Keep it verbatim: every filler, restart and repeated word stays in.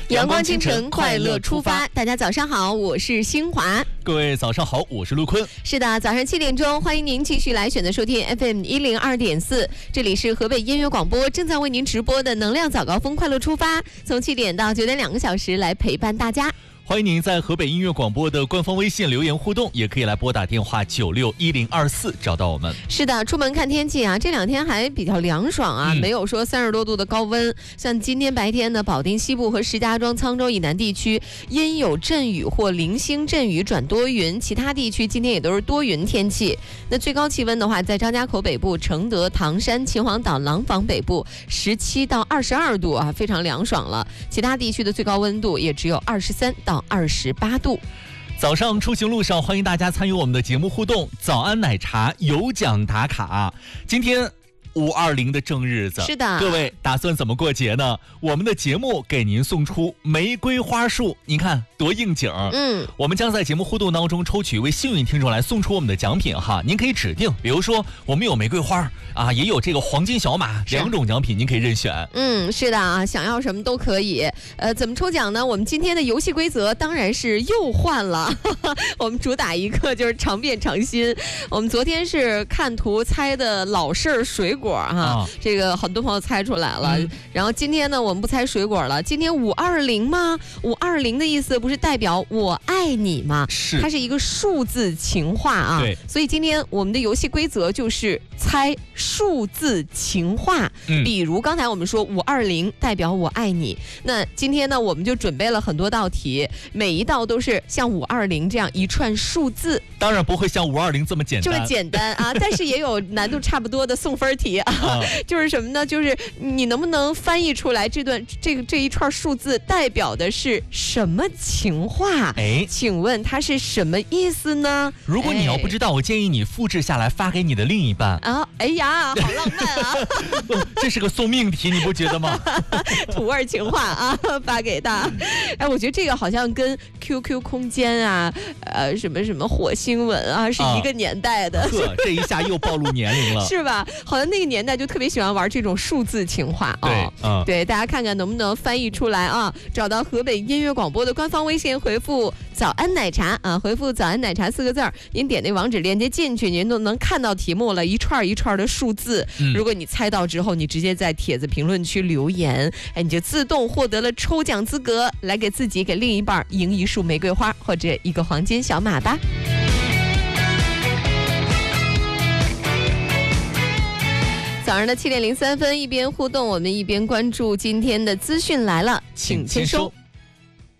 阳光清晨，快乐出发。大家早上好，我是新华。 各位早上好，我是陆坤。 是的，早上七点钟，欢迎您继续来选择收听 F M 一零二点四，这里是河北音乐广播正在为您直播的能量早高峰快乐出发，从七点到九点两个小时来陪伴大家。 欢迎您在河北音乐广播的官方微信留言互动，也可以来拨打电话九六一零二四找到我们。 是的，出门看天气啊，这两天还比较凉爽啊，嗯、没有说三十多度的高温。像今天白天呢，保定西部和石家庄、沧州以南地区阴有阵雨或零星阵雨转多云，其他地区今天也都是多云天气。那最高气温的话，在张家口北部、承德、唐山、秦皇岛、廊坊北部十七到二十二度啊，非常凉爽了。其他地区的最高温度也只有二十三到二十八度。 早上出行路上，欢迎大家参与我们的节目互动。早安奶茶有奖打卡，今天五二零的正日子， 是的， 各位打算怎么过节呢？我们的节目给您送出玫瑰花束，您看多应景。 嗯， 我们将在节目互动当中抽取一位幸运听众来送出我们的奖品哈。您可以指定，比如说我们有玫瑰花啊，也有这个黄金小马，两种奖品您可以任选。 嗯，是的啊，想要什么都可以。呃，怎么抽奖呢？我们今天的游戏规则当然是又换了，我们主打一个就是常变常新。我们昨天是看图猜的老式儿水果。哈、啊，这个很多朋友猜出来了、嗯。然后今天呢，我们不猜水果了。今天五二零吗？五二零的意思不是代表我爱你吗？ 是， 它是一个数字情话啊。 对， 所以今天我们的游戏规则就是猜数字情话。嗯，比如刚才我们说五二零代表我爱你，那今天呢，我们就准备了很多道题，每一道都是像五二零这样一串数字。 当然不会像五二零这么简单， 这么简单啊！但是也有难度差不多的送分题。啊、就是什么呢？就是你能不能翻译出来这段这个这一串数字代表的是什么情话？ 哎， 请问它是什么意思呢？ 如果你要不知道，我建议你复制下来发给你的另一半啊！哎呀，好浪漫啊！ 这是个送命题，你不觉得吗？ 土味情话啊，发给他。哎，我觉得这个好像跟 Q Q 空间啊，呃，什么什么火星文啊，是一个年代的。 呵、啊，这一下又暴露年龄了， 是吧？好像那个年代就特别喜欢玩这种数字情话啊、哦。 对，嗯， 对，大家看看能不能翻译出来啊？找到河北音乐广播的官方微信，回复“早安奶茶”啊，回复“早安奶茶”四个字儿，您点那网址链接进去，您都能看到题目了，一串一串的数字。嗯、如果你猜到之后，你直接在帖子评论区留言，哎，你就自动获得了抽奖资格，来给自己给另一半赢一束玫瑰花或者一个黄金小马吧。早上的七点零三分，一边互动，我们一边关注今天的资讯来了，请签收。